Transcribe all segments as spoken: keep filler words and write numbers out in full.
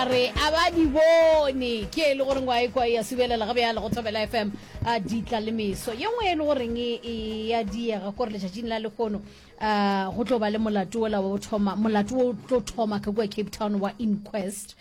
are abadi bone ke le gore ngwa e kwa ya sibelela gabe ya le go tobela F M a ditla le meso ye ngwe e le gore e ya diega gore le tšatšing la lekgono a go tlo ba le molato wa o thoma molato o tlo thoma ka kwa Cape Town wa inquest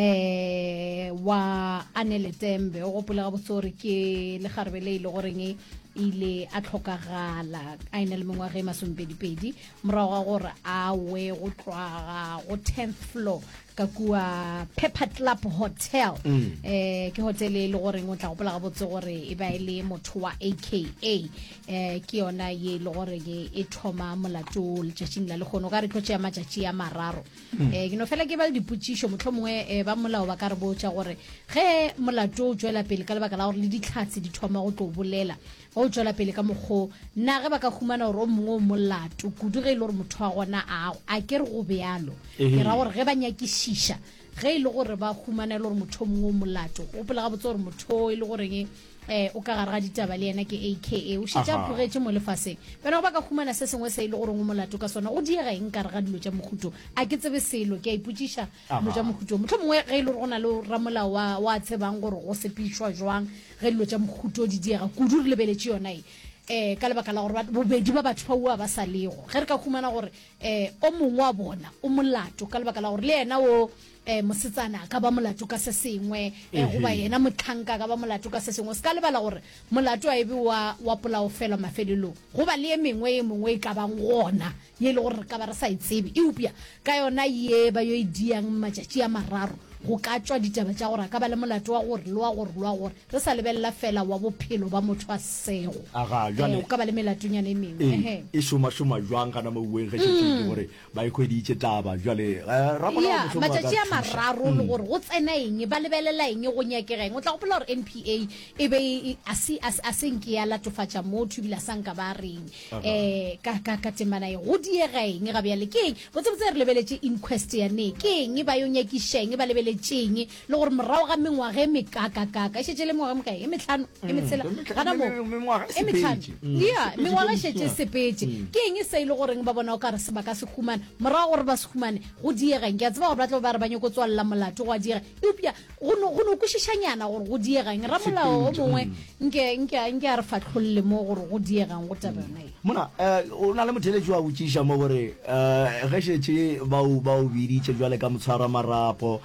eh wa Anele Tembe o gopola ga botsore ke le garbele ile gore nge ile a tlhokagala a ina le mengwa ge masompedipedi morago gore a we go tloga go tenth floor ka kua Pepper Club Hotel mm. eh ke hotel e le gore o tla gopola ga botse gore e ba ile motho wa A K A eh ke yona ye le gore e thoma molato le tšatšing la lekgono ka re tlotse ya matšatši a mararo mm. eh ke no fela ke ba le diputšišo mohlomongwe e ba molao ba ka re botša gore ge molato o tswela pele ka lebaka la gore le ditlhatse di thoma go tlo bolela o tswela pele ka moggo nna ge ba ka humana gore o mongwe o molato kudu ge ile gore motho wa gona a a ke re go bealo ke ra gore ge ba nyakishisha ge ile gore ba humana le gore motho mongwe o molato o pela ga botse gore motho ile gore nge eh o ka gare ga ditaba le yena ke A K A o shitša pogetse mo lefaseng bana ba ka humana se sengwe se ile gore ngo molato ka sona o diega eng ka re ga dilo tša mohuto a ke tsebe selo ke a iputšiša mo tša mohuto motho mongwe ge ile gore gona le ramolao wa wa tsebang gore go sepišwa jwang ge dilo tša mohuto di diega kudu re lebeletše yona e eh ka lebaka la gore bobedi ba batho ba bua ba sa lego ge re ka humana gore eh o mongwe wa bona o molato ka lebaka la gore le yena o eh mosetsana ka ba molato ka se sengwe eh go ba yena motlhanka ka ba molato ka se sengwe se ka lebala gore molato a ebe wa wa polao fela mafelelo go ba le mengwe e mongwe ka bang gona ye le gore ka ba re sa itsebe e upia ka yona ye ba yo idiang matšatši a mararo go ka tswa ditaba tša gore ka ba le molato wa gore lo wa gore lo wa gore re sa lebella fela wa bophelo ba motho a sego aga jwane ka ba le melatonyana e mengwe ehe e shoma shoma jwang kana mo bueng ge tšhe gore ba ikhweditše taba jwale ra bona motho matšatši a mararo le gore go tsena eng ba lebelela eng go nyakega eng o tla gopola gore N P A e be a se a senke ya latofatša motho bila sanka ba reng eh ka ka ka temana e go diega eng ga bjale ke eng botse botse re lebeletše inquest ya ne ke eng ba yo nyakisheng ba lebele tšeng le gore morago ga mengwaga e mekakakaka e šetše le mengwaga mekae e metlhano e metsela gana mo e metlhano ya mengwaga e šetše sepetše ke eng se ile goreng ba bona o ka re se ba ka se humane morago gore ba se humane go diegeng ke a tseba gore ba tlo ba re ba nyako tswalela molato go a diega eupša go no kwešišanyana gore go diegeng ramolao o mongwe nke nke a re fatlholle mo gore go diegang go taba yona e mona o na le motheletši wa botšiša mo gore um ge šetše ba o biditše jwale ka motshwara marapo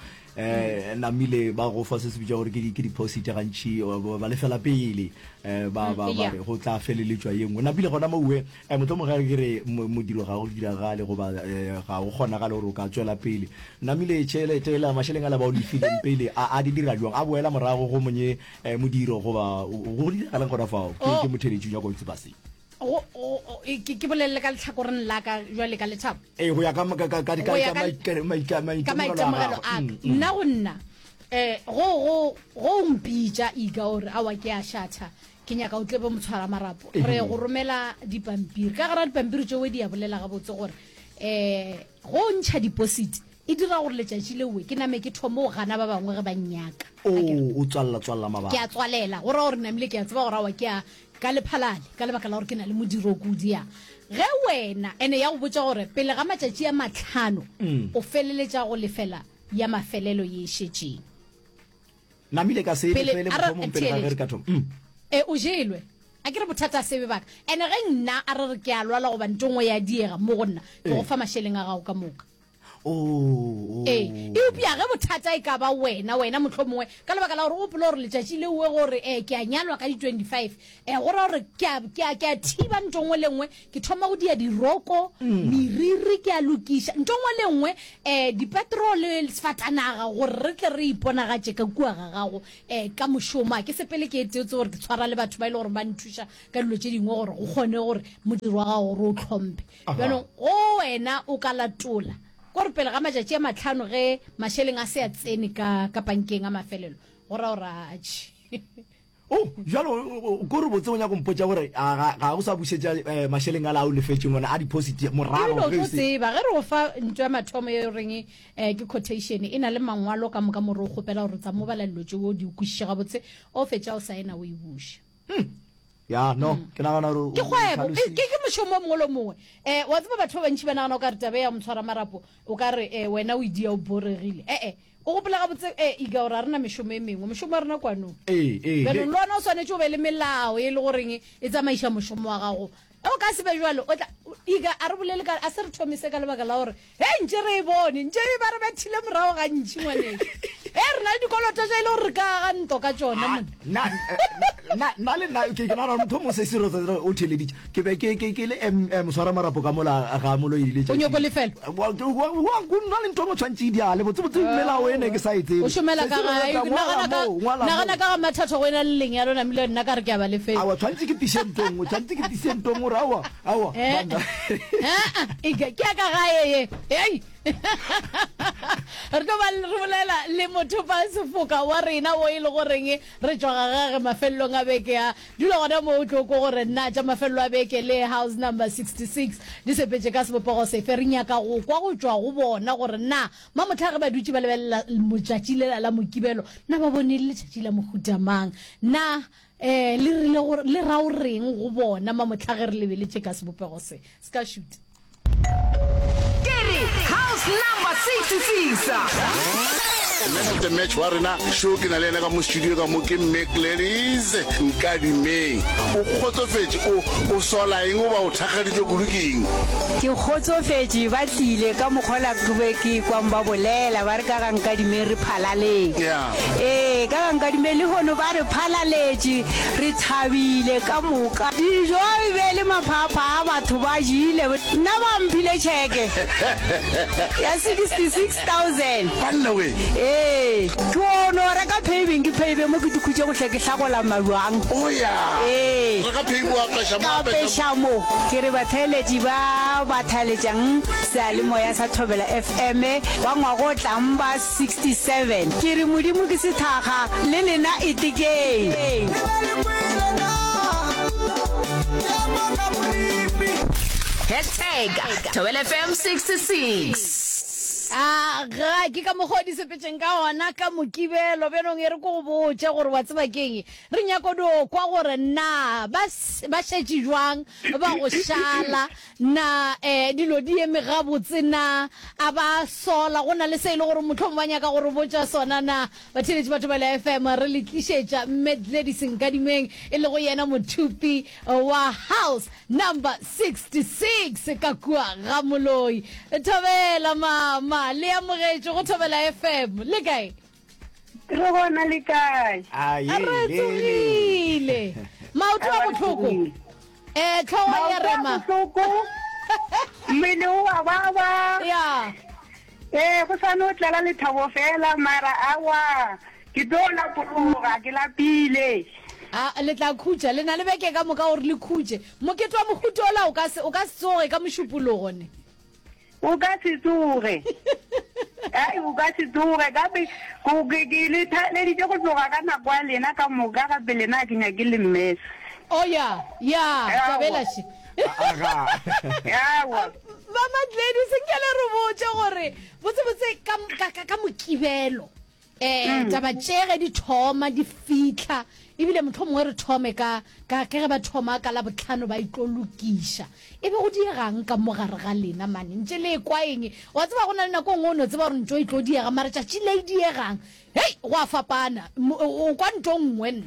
eh namile ba go fa se se bitša gore ke ke deposit gantši ba le fela pele eh ba ba ba go tla feleletswa yengwe namile gona mo uwe eh motho mo ga ke re modiro ga go dira gale go ba ga go gona gale gore o ka tswela pele namile tšhele tela masheleng a la ba o lefile pele a di dira jwang a boela morago go monye modiro go ba go dira galang gona fao ke motheletši ya go itse base o o ke ke bolelle ka letlhakoreng la ka jwale ka lethabo eh go ya ka ka ka ka ka maitemogelo a nna go nna eh go go go mpitša iga gore a wa ke a shatha ke nyaka o tlebe motshwara marapo re go romela dipampiri ka gara dipampiri tšeo di ya bolela ga botse gore eh go ntšha deposit e dira gore letšatši lewe ke name ke thomo gana ba bangwe ge ba nnyaka o tswalla tswalla mabaka ke a tswalela gore gore namile ke a tseba gore a wa ke a ka lephalale ka lebaka la gore ke na le modiro kudia ge wena ene ya go botša gore pele ga matšatši a matlhano o feleletša go lefela ya mafelelo ye šetšeng namile ka se pele mothomong pele ga re ka thoma e o jelwe a ke re bothata se be baka ene ge nna a re re ke a lwala goba ntongwe ya diega mo go nna ke go fa mašheleng a gago ka moka oh eh e upia ge bothata e ka ba wena wena mohlomongwe ka lebaka la gore o polo gore letšatši le we gore eh ke a nyalwa ka di twenty-five eh gore gore ke a ke a ke a thiba ntongwe lengwe ke thoma go dia diroko meriri ke a lokiša ntongwe lengwe eh di petrol sefatanaga gore re tle re iponagatše ka kua ga gago eh ka mošoma ke sepele ke etsetse gore ke tshwara le batho ba ile gore ba nthuša ka dilo tše dingwe gore go kgone gore modiro wa gago gore o tlhompe jaanong o wena o ka latola gore pele ga matšatši a matlhano ge mašheleng a se a tsene ka ka pankeng a mafelelo go ra gore atšhe oh jalo go re botse o nya go mpotša gore ga go sa bušetša mašheleng a la o lefetšeng ona a deposit morago ge se ba ge re go fa ntwa mathomo ye reng eh ke quotation e na le mangwalo ka moka mo re go gopela gore tsa mo bala dilo tšeo di kwešiša gabotse o fetša o saena o e buša ya no ke nagana gore ke kgwebo ke ke mošomo mongwe le mongwe um wa tseba batho ba bantši ba nagana o ka re tabe ya motshwara marapo o ka re um wena o idia o boregile ee o gopola ga botse e iga gore a rena mešomo e mengwe mošomo a rena kwanong beno le ona o tshwanetse o be le melao e le goreng e tsamaiša mošomo wa gago o ka se be jalo o tla iga a re bolele ka a se re thomise ka lebaka la gore he ntse re e bone ntse ba re bathile morago gantši ngwaneng e re na le dikoloto ja e le gore re ka ga nto ka tsona nna le nna ke nagana motho mo se se o theleditše ke be ke le moswara marapo ka mola ga molo ile o nyoko lefelo na le ntho mo tshwantse di ale botsebotse melao ene ke sa etsebe o šomela ka nagana ka ga mathatho go ena le leng ya lona mile nna ka re ke a ba lefelo awa tshwantse ke tise ntong tshwantse ke tise ntong gore awa awa ke a ka gae ei re tlo ba re bolela le motho ba sefoka wa rena o e le goreng re tswa ga gage mafelelong a beke a dula gona mo o tlo ko gore nna tša mafelelo a beke le house number sixty-six di sepetse ka sebopego sefe re nyaka go kwa go tswa go bona gore nna ma motlhage ba dutse ba lebelela motšatši lela la mokibelo nna ba bone le letšatši la mohutamang nna eh le rile gore le ra o reng go bona ma motlhage re lebeletse ka sebopego se ska shoot house number sixty-six. Man of the match wa rena show ke na le ena ka mo studio ka mo ke Mcleris Nkadimeng o khotsofetse o o sola eng o ba o thakgaditse kulukeng ke khotsofetse ba tlile ka mokgola kube ke kwa mba bolela ba re ka ga Nkadimeng re phalaleng eh ka ga Nkadimeng le hono ba re phalaletse re thabile ka moka dijo be le maphapha a batho ba jile nna ba mphile cheke ya sixty-six thousand banna we eh tsono re ka paving ke pave mo ke dikhutse go hleke hlagola mabang o ya eh re ka paving wa ka shama ba shamo ke re batheleji ba bathaletsang sa le moya sa Thobela F M wa ngwa go tlamba sixty-seven ke re modimo ke se thaga le lena itikeng hashtag Thobela F M sixty-six. Ah ga ke ka mogodi sepetseng ka ona ka mokibelo benong e re go botse gore wa tseba keng re nyako do kwa gore na ba ba shetsi jwang ba go shala na eh dilo di eme ga botsena aba sola gona le se ile gore motho mmanya ka gore botsa sona na ba tshetse batho ba le F M re le tlishetsa Mcleris Nkadimeng e le go yena mothupi wa house number sixty-six ka kwa ga moloi Thobela mama le amogetse go Thobela F M le kae re bona le kae a re tsogile maotho a botlhoko eh tlhogo ya rema botlhoko mmele o a baba ya eh go sana o tlala le thabo fela mara awa ke dola pologa ke lapile a le tla khutša le na le beke ka moka gore le khutše mokete wa mohutola o ka se o ka tsoge ka mošupologone o ka se tsoge ai o ka se tsoge gape go ke le le di go tloga ka nako ya lena ka moka ga pele na ke nya ke le mmesa oh ya ya Thobela shi aga yawa mama Mcleris nkele re botse gore botse botse ka ka mokibelo eh taba tsege di thoma di fitla ebile motho mongwe re thome ka ka ke ba thoma ka la botlhano ba itlolukisha ebe go dirang ka mogare ga lena mane ntse le kwa eng wa tseba gona le nako ngwe no tseba gore ntlo e tlo diega mara tša tšile di dirang hey go a fapana o kwa ntlo ngwe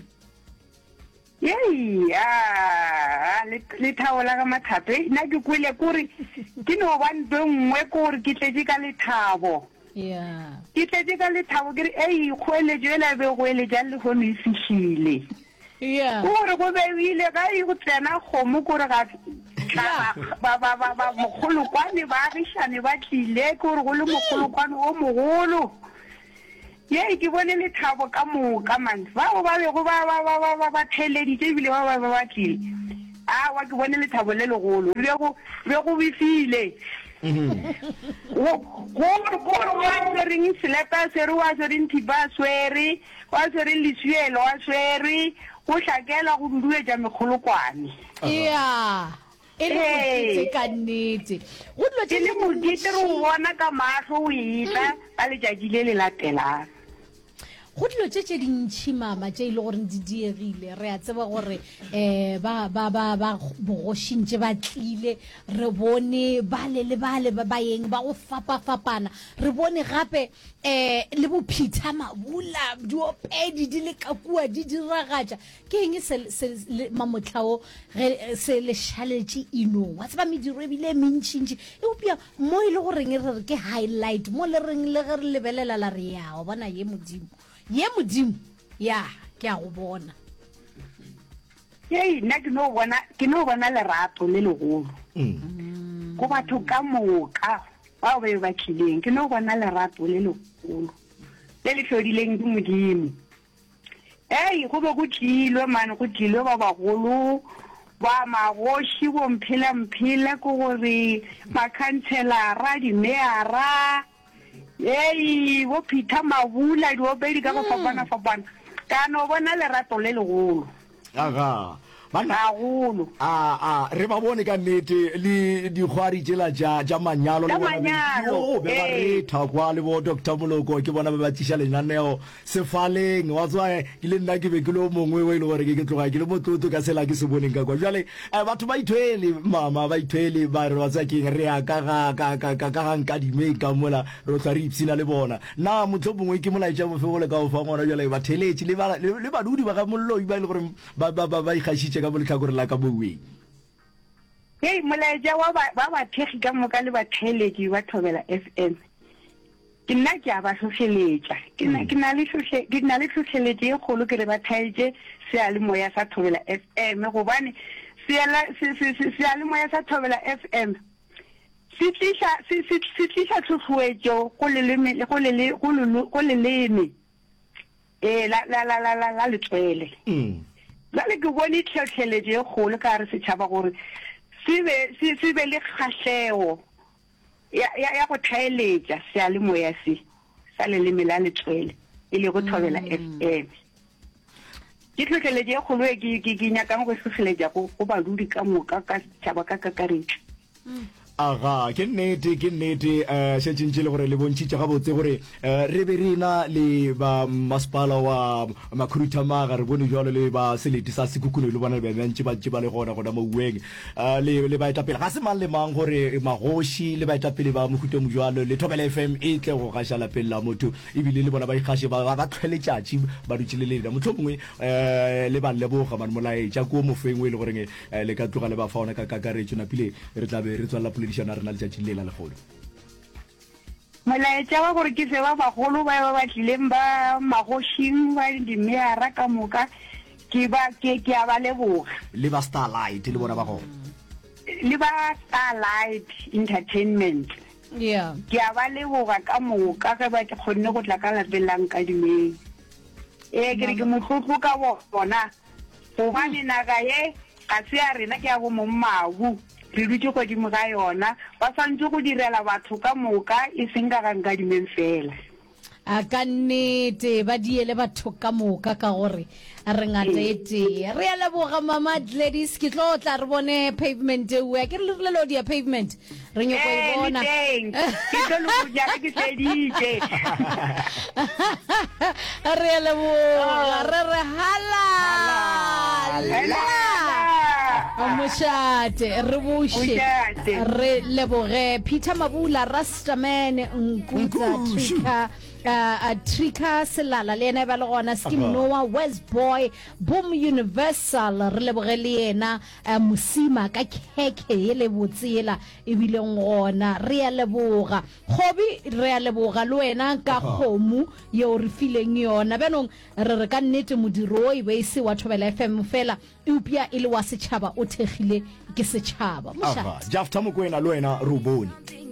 yei ah le le thaola ga mathape nna ke kwile kore ke no ba ntlo ngwe kore ke tletse ka lethabo yeah ke tletse ka lethabo ke ei khwele jela be go ele ja le go no ifishile yeah gore go be ile ga e go tsena kgomo gore ga ba ba ba ba mogolokwane ba agishane ba tlile gore go le mogolokwane o mogolo ye ke bone lethabo ka moka man ba ba be go ba ba ba ba ba theleditse bile ba ba ba tlile a wa ke bone lethabo le legolo be go be go bifile go go go wa ring seleka se re wa se ring thiba swere wa se ring lisielo wa swere go hlakela go duduwe ja megolokwane yeah ele ka nnete go tlo ke le mogite re bona ka mahlo o ita ka letšatši le le latelang go dilo tse tse dintšhi mama tse ile gore di diegile re a tseba gore um ba ba ba ba bogošintše ba tlile re bone bale le bale ba baeng ba go fapa-fapana re bone gape um le bophitha mabula diopedi di le ka kua di diragatša ke eng mamotlhao se le šaletše inong wa tseba mediro ebile mentšintši e opia mo e le goreng re re ke highlight mo le reng le ge re lebelela la re ya o bona ye modimo ye modimo ya ke a go bona ye nna ke no bona ke no bona lerato le legolo go batho ka moka ba ba ba tlileng ke no bona lerato le legolo le le tlhodileng ke modimo ei go be go tlilwe man go tlilwe ba bagolo ba magoši bo mphela mphela ko gore makhanselara dimeara ei bo phitha mabula diopedi ka go fapana-fapana ka no bona lerato le legolo aga bana gagolo a a re ba bone ka nnete le dikgwari tsela ja ja manyalo le bona o be ba re thakwa le bo Doctor Moloko ke bona ba ba tsisha lenaneo sefaleng wa tswa ke le nna ke be ke lo mongwe we le gore ke tloga ke le motloto ka sela ke se boneng ka kwa jale batho ba ithwele mama ba ithwele ba re wa tswa ke re ya ka ga ka ka ka ga nka di me ka mola ro tla re ipsina le bona na motho bongwe ke mola ja mofegole ka o fa ngwana jale ba theletše le ba le ba dudi ba ga mollo ba le gore ba ba ba ikgashitše ka boleka gore la ka bouwe hey molaetša wa ba ba thegi ka moka le ba theletši ba Thobela F M ke nna ke a ba hlotlheletša ke nna ke na le hlotlhe ke na le hlotlheletše e kgolo ke re ba thaetše sealemoya sa Thobela F M gobane sealemoya sa Thobela F M se tliša se tliša tlhotlhoetšo go leleme go leleme eh la la la la la letswele le ke bone tlhotlheletše e kgolo ka re setšhaba gore se be le kgahlego ya go thaeletša sealemoya se sa leleme la letswele e le go Thobela F M ke tlhotlheletše e kgolo e ke nyakang go tlhotlheletša go badudi ka moka ka setšhaba ka kakaretšo aga ke nnete ke nnete eh shetšintše le gore le bontšitše ga botse gore re be rena le ba masepala wa Makhurutamaga re bone jalo le ba selete sa Sekhukhune le bona le bantše ba ba le gona gona mo ueng le le ba etapele ga se mang le mang gore magoši le ba etapele ba mohuta mojalo le Thobela F M e tle go gaša lapeng la motho ebile le bona ba ikgashe ba ba tlhweletšatši ba dutše le lena motho mongwe eh le ba leboga man molaetša ko mofeng we le gore le ka tloga le ba faona ka kakaretšo napile re tla be re tswalla dictionary na letšatši le la legolo molaetša wa gore ke se ba bagolo ba ba batlileng ba magošing ba dimeara ka moka ke ba ke ke a ba leboga le ba Starlight le bona ba go le ba Starlight Entertainment yeah ke a ba leboga ka moka ga ba ke kgonne go tla ka lapelang ka dimeng eh ke re ke motlotlo ka bona go ba dinaga ye ga se a rena ke a go mo mmabu re dutse go dimo ga yona ba santse go direla batho ka moka e seng ka ganga dimeng fela a ka nnete ba diele batho ka moka ka gore a re ngata ete re a leboga mama ladies ke tlo tla re bone pavement e we ke re le lo dia pavement re nyoko e bona ke tlo lo ja ke seditse re a leboga re re hala Omoshate re bushe re leboge Peter Mabula Rastaman Nkutsa Trika a Trika Selala le ena ba le gona Skim Noah West Boy Boom Universal re leboge le ena Musima ka keke ye le botsela e bile ngona re a leboga Khobi re a leboga le wena ka khomu ye o re fileng yona benong re re ka nnete modiro e be se wa Thobela F M fela upia ile wa setšhaba o thegile ke setšhaba Aha Jafta Mokoena le wena Ruboni